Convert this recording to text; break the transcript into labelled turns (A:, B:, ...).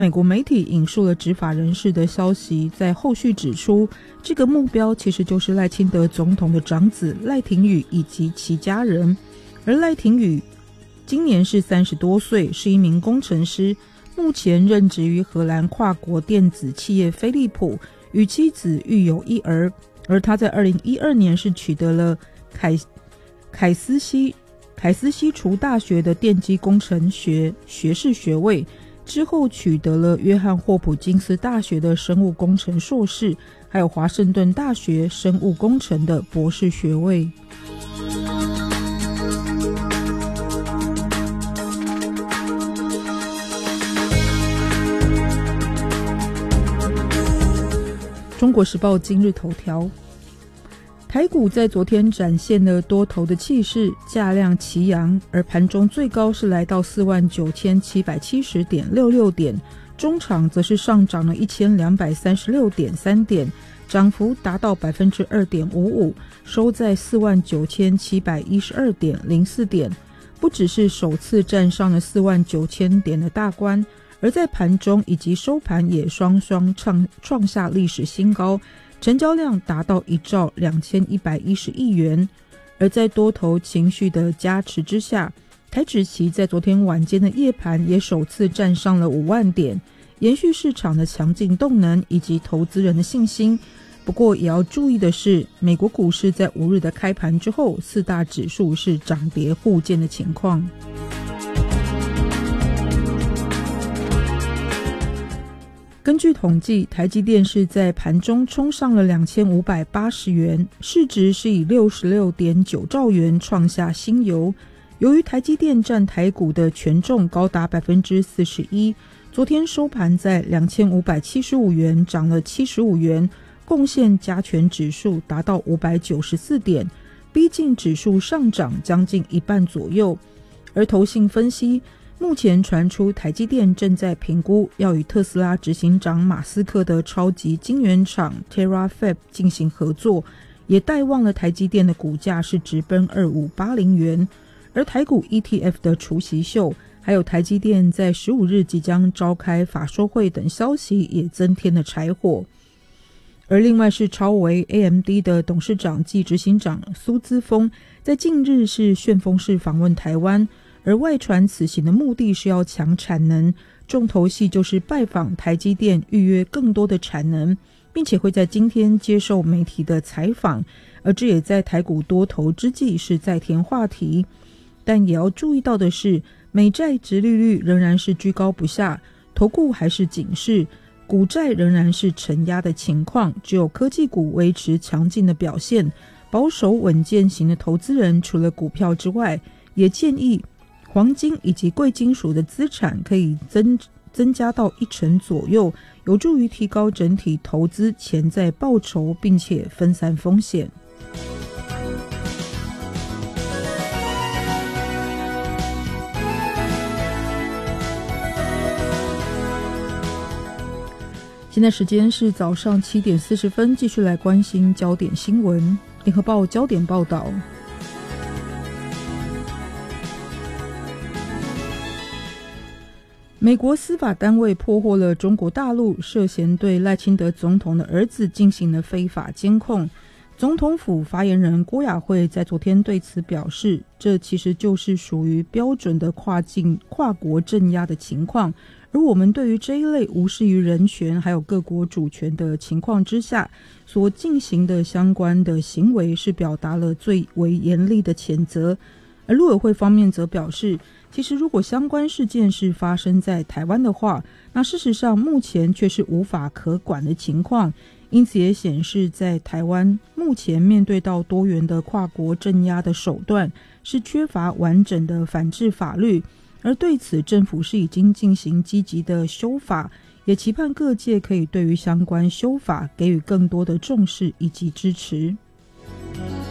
A: 美国媒体引述了执法人士的消息，在后续指出，这个目标其实就是赖清德总统的长子赖廷宇以及其家人。而赖廷宇今年是30多岁，是一名工程师，目前任职于荷兰跨国电子企业飞利浦，与妻子育有一儿。而他在2012年是取得了凯斯西楚大学的电机工程学士学位，之后取得了约翰霍普金斯大学的生物工程硕士，还有华盛顿大学生物工程的博士学位。中国时报今日头条，台股在昨天展现了多头的气势，价量齐扬，而盘中最高是来到49770.66点，中场则是上涨了1236.3点，涨幅达到 2.55%， 收在49712.04点，不只是首次站上了49000点的大关，而在盘中以及收盘也双双创下历史新高，成交量达到1兆2110亿元。而在多头情绪的加持之下，台指期在昨天晚间的夜盘也首次站上了5万点，延续市场的强劲动能以及投资人的信心。不过也要注意的是，美国股市在5日的开盘之后，4大指数是涨跌互见的情况。根据统计，台积电是在盘中冲上了2580元，市值是以 66.9 兆元创下新由。由于台积电占台股的权重高达 41%， 昨天收盘在2575元，涨了75元，贡献加权指数达到594点，逼近指数上涨将近一半左右。而投信分析，目前传出台积电正在评估要与特斯拉执行长马斯克的超级晶圆厂 Terafab 进行合作，也带旺了台积电的股价是直奔2580元。而台股 ETF 的除息秀，还有台积电在15日即将召开法说会等消息也增添了柴火。而另外是超微 AMD 的董事长暨执行长苏姿丰在近日是旋风式访问台湾，而外传此行的目的是要抢产能，重头戏就是拜访台积电，预约更多的产能，并且会在今天接受媒体的采访，而这也在台股多头之际是再添话题。但也要注意到的是，美债殖利率仍然是居高不下，投顾还是警示，股债仍然是承压的情况，只有科技股维持强劲的表现。保守稳健型的投资人除了股票之外，也建议黄金以及贵金属的资产可以增加到1成左右，有助于提高整体投资潜在报酬，并且分散风险。现在时间是早上7点40分，继续来关心焦点新闻。联合报焦点报道，美国司法单位破获了中国大陆涉嫌对赖清德总统的儿子进行了非法监控。总统府发言人郭雅慧在昨天对此表示，这其实就是属于标准的跨国镇压的情况，而我们对于这一类无视于人权还有各国主权的情况之下所进行的相关的行为，是表达了最为严厉的谴责。而陆委会方面则表示，其实如果相关事件是发生在台湾的话，那事实上目前却是无法可管的情况，因此也显示在台湾目前面对到多元的跨国镇压的手段，是缺乏完整的反制法律。而对此政府是已经进行积极的修法，也期盼各界可以对于相关修法给予更多的重视以及支持。